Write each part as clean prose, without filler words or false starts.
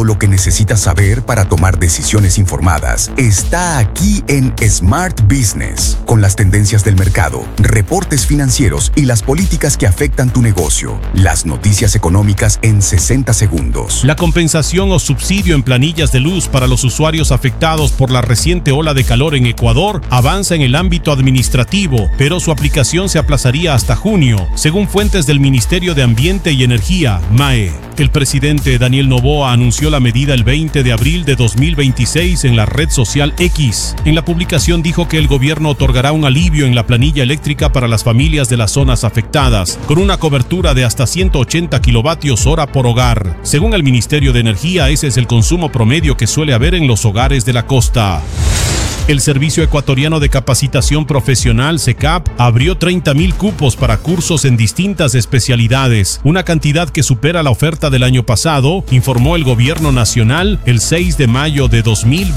lo que necesitas saber para tomar decisiones informadas está aquí en Smart Business, con las tendencias del mercado, reportes financieros y las políticas que afectan tu negocio. Las noticias económicas en 60 segundos. La compensación o subsidio en planillas de luz para los usuarios afectados por la reciente ola de calor en Ecuador avanza en el ámbito administrativo, pero su aplicación se aplazaría hasta junio, según fuentes del Ministerio de Ambiente y Energía, MAE. El presidente Daniel Noboa anunció la medida el 20 de abril de 2026 en la red social X. En la publicación dijo que el gobierno otorgará un alivio en la planilla eléctrica para las familias de las zonas afectadas, con una cobertura de hasta 180 kilovatios hora por hogar. Según el Ministerio de Energía, ese es el consumo promedio que suele haber en los hogares de la costa. El Servicio Ecuatoriano de Capacitación Profesional, SECAP, abrió 30.000 cupos para cursos en distintas especialidades, una cantidad que supera la oferta del año pasado, informó el Gobierno Nacional el 6 de mayo de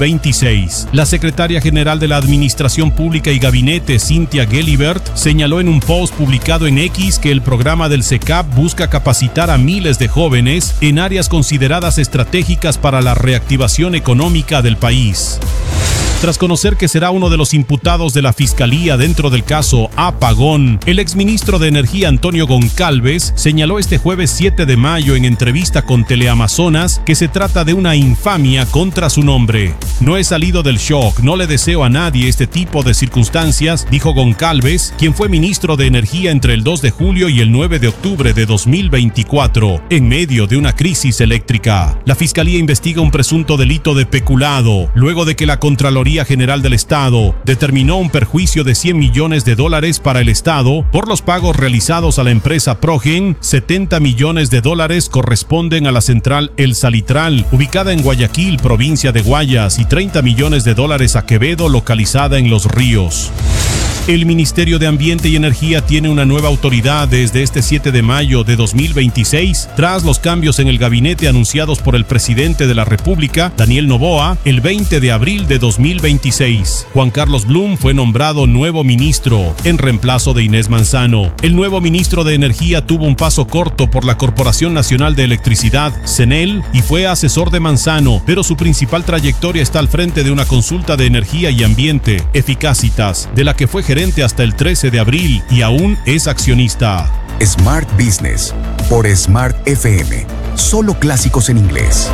2026. La secretaria general de la Administración Pública y Gabinete, Cynthia Gelibert, señaló en un post publicado en X que el programa del SECAP busca capacitar a miles de jóvenes en áreas consideradas estratégicas para la reactivación económica del país. Tras conocer que será uno de los imputados de la Fiscalía dentro del caso Apagón, el exministro de Energía Antonio Goncalves señaló este jueves 7 de mayo en entrevista con Teleamazonas que se trata de una infamia contra su nombre. No he salido del shock, no le deseo a nadie este tipo de circunstancias, dijo Goncalves, quien fue ministro de Energía entre el 2 de julio y el 9 de octubre de 2024, en medio de una crisis eléctrica. La Fiscalía investiga un presunto delito de peculado, luego de que la Contraloría General del Estado determinó un perjuicio de $100 millones para el Estado por los pagos realizados a la empresa Progen. $70 millones corresponden a la central El Salitral, ubicada en Guayaquil, provincia de Guayas, y $30 millones a Quevedo, localizada en Los Ríos. El Ministerio de Ambiente y Energía tiene una nueva autoridad desde este 7 de mayo de 2026, tras los cambios en el gabinete anunciados por el presidente de la República, Daniel Noboa, el 20 de abril de 2026. Juan Carlos Blum fue nombrado nuevo ministro, en reemplazo de Inés Manzano. El nuevo ministro de Energía tuvo un paso corto por la Corporación Nacional de Electricidad, CENEL, y fue asesor de Manzano, pero su principal trayectoria está al frente de una consulta de energía y ambiente, Eficacitas, de la que fue gerente hasta el 13 de abril y aún es accionista. Smart Business por Smart FM. Solo clásicos en inglés.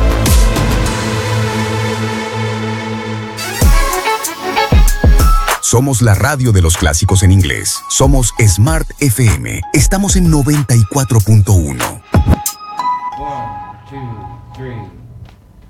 Somos la radio de los clásicos en inglés. Somos Smart FM. Estamos en 94.1. 1, 2, 3